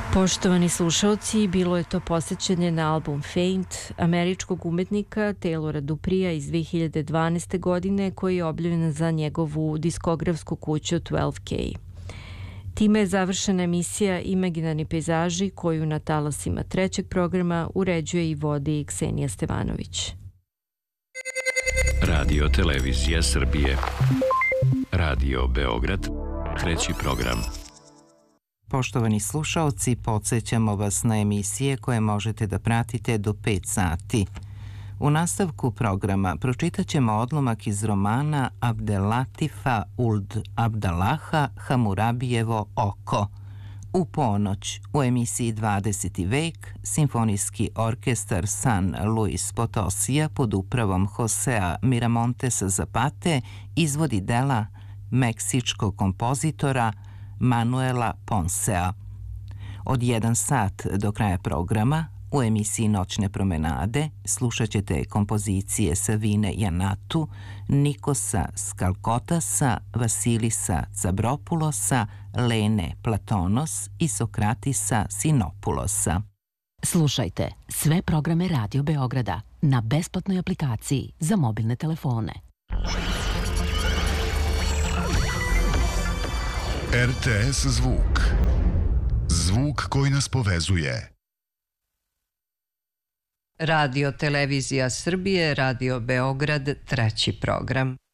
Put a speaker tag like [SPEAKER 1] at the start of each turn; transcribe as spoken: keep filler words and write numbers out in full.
[SPEAKER 1] Poštovani slušaoci, bilo je to posjećanje na album Faint američkog umetnika Taylora Duprija iz dve hiljade dvanaeste. godine koji je objavljen za njegovu diskografsku kuću dvanaest K. Time je završena emisija Imaginarni pejzaži koju na talasima trećeg programa uređuje i vodi Ksenija Stevanović.
[SPEAKER 2] Radio Televizija Srbije. Radio Beograd, treći program.
[SPEAKER 3] Poštovani slušaoci, podsjećamo vas na emisije koje možete da pratite do pet sati. U nastavku programa pročitat ćemo odlomak iz romana Abdelatifa Uld Abdalaha Hamurabijevo oko. U ponoć, u emisiji dvadeseti vek, Simfonijski orkestar San Luis Potosija pod upravom Josea Miramontesa Zapate izvodi dela meksičkog kompozitora Manuela Ponsea. Od jedan sat do kraja programa u emisiji Noćne promenade slušat ćete kompozicije Savine Janatu, Nikosa Skalkotasa, Vasilisa Cabropulosa, Lene Platonos i Sokratisa Sinopulosa.
[SPEAKER 4] Slušajte sve programe Radio Beograda na besplatnoj aplikaciji za mobilne telefone.
[SPEAKER 5] R T S Zvuk. Zvuk koji nas povezuje.
[SPEAKER 6] Radio Televizija Srbije, Radio Beograd, treći program.